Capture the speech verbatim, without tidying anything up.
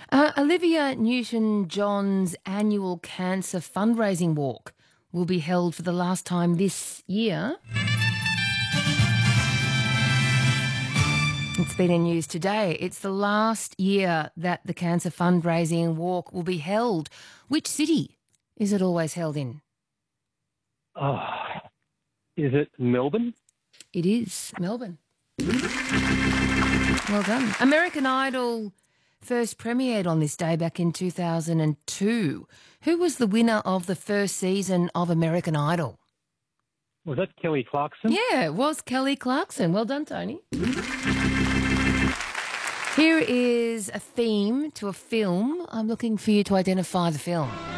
Uh, Olivia Newton-John's annual cancer fundraising walk will be held for the last time this year. It's been in news today. It's the last year that the cancer fundraising walk will be held. Which city is it always held in? Oh, is it Melbourne? It is Melbourne. Well done. American Idol first premiered on this day back in two thousand two. Who was the winner of the first season of American Idol? Was that Kelly Clarkson? Yeah, it was Kelly Clarkson. Well done, Tony. Here is a theme to a film. I'm looking for you to identify the film.